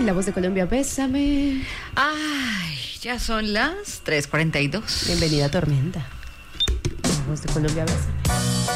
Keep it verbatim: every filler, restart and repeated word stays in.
La Voz de Colombia, bésame. Ay, ya son las tres cuarenta y dos. Bienvenida, Tormenta. La Voz de Colombia, bésame.